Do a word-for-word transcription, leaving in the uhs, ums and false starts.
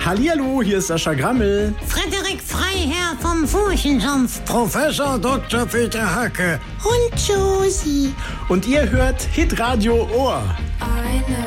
Hallihallo, hier ist Sascha Grammel. Frederik Freiherr vom Furchensumpf. Professor Doktor Peter Hacke. Und Josie. Und ihr hört Hitradio Ohr. I know